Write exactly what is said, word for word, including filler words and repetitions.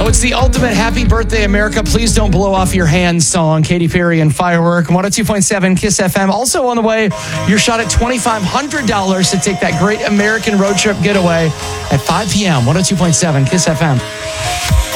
it's the ultimate Happy Birthday America, Please Don't Blow Off Your Hands song. Katy Perry and Firework. one oh two point seven Kiss F M. Also on the way, your shot at twenty-five hundred dollars to take that great American road trip getaway at five p.m. one oh two point seven Kiss F M.